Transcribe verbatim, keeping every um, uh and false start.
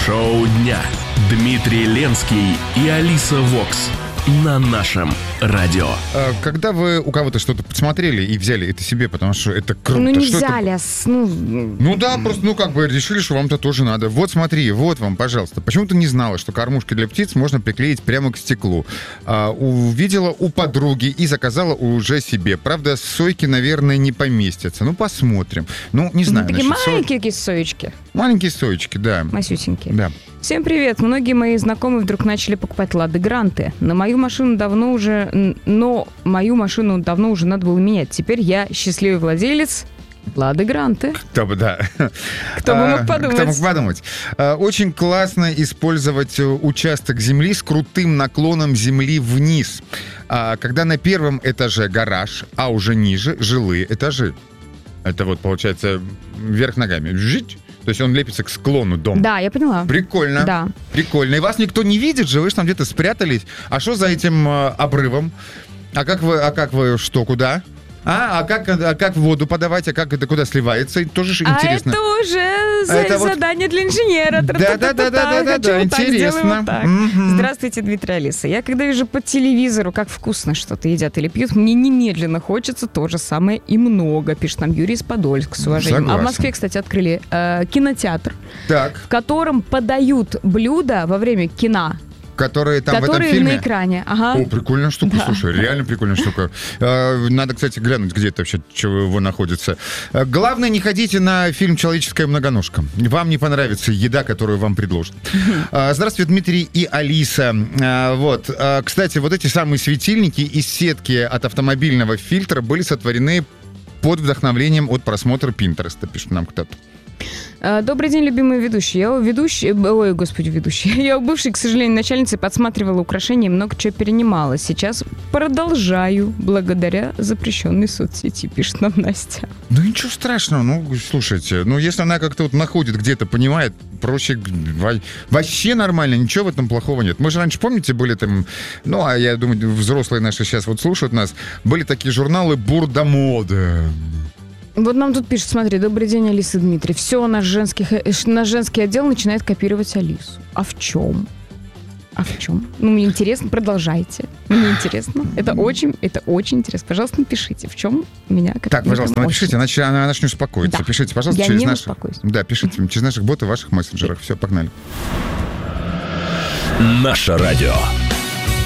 Шоу дня. Дмитрий Ленский и Алиса Вокс на нашем радио. Когда вы у кого-то что-то посмотрели и взяли это себе, потому что это круто. Ну, не что взяли, это... а... С, ну... ну да, просто, ну как бы решили, что вам-то тоже надо. Вот смотри, вот вам, пожалуйста. Почему-то не знала, что кормушки для птиц можно приклеить прямо к стеклу. А, увидела у подруги и заказала уже себе. Правда, сойки, наверное, не поместятся. Ну, посмотрим. Ну, не знаю. Ну, такие насчет маленькие такие соечки. Маленькие соечки, да. Масюсенькие. Да. Всем привет. Многие мои знакомые вдруг начали покупать Лады Гранты. На мою машину давно уже... Но мою машину давно уже надо было менять. Теперь я счастливый владелец Лады Гранты. Кто бы, да. Кто бы мог подумать. Кто мог подумать. Очень классно использовать участок земли с крутым наклоном земли вниз. Когда на первом этаже гараж, а уже ниже жилые этажи. Это вот, получается, вверх ногами. Жить. То есть он лепится к склону дома. Да, я поняла. Прикольно. Да. Прикольно. И вас никто не видит же, вы же там где-то спрятались. А что за этим э, обрывом? А как вы, а как вы, что, куда? А, а как, а как воду подавать, а как это куда сливается? Это тоже а интересно. это уже за, это задание вот... для инженера. Да-да-да-да-да, интересно. Вот mm-hmm. Здравствуйте, Дмитрий, Алиса. Я когда вижу по телевизору, как вкусно что-то едят или пьют, мне немедленно хочется то же самое и много, пишет нам Юрий из Подольска, с уважением. Согласен. А в Москве, кстати, открыли э, кинотеатр, так. в котором подают блюда во время кино. Которые там Которые в этом фильме? на экране. Ага. О, прикольная штука, да. Слушай, реально прикольная штука. Надо, кстати, глянуть, где это вообще, чего его находится. Главное, не ходите на фильм «Человеческая многоножка». Вам не понравится еда, которую вам предложат. Здравствуйте, Дмитрий и Алиса. Вот. Кстати, вот эти самые светильники из сетки от автомобильного фильтра были сотворены под вдохновлением от просмотра Пинтереста, пишет нам кто-то. Добрый день, любимые ведущие. Я у ведущей... Ой, господи, ведущие. Я у бывшей, к сожалению, начальницы подсматривала украшения и много чего перенимала. Сейчас продолжаю благодаря запрещенной соцсети, пишет нам Настя. Ну, ничего страшного. Ну, слушайте, ну, если она как-то вот находит где-то, понимает, проще... Вообще нормально, ничего в этом плохого нет. Мы же раньше, помните, были там... Ну, а я думаю, взрослые наши сейчас вот слушают нас. Были такие журналы «Бурда-мода». Вот нам тут пишут, смотри, добрый день, Алиса и Дмитрий. Все, наш женский, наш женский отдел начинает копировать Алису. А в чем? А в чем? Ну, мне интересно, продолжайте. Мне интересно. Это очень, это очень интересно. Пожалуйста, напишите, в чем меня копируют. Так, пожалуйста, напишите, иначе она начнет успокоиться. Да. Пишите, пожалуйста, Я через не наши... успокоюсь. Да, пишите через наших ботов в ваших мессенджерах. Все, погнали. Наше радио.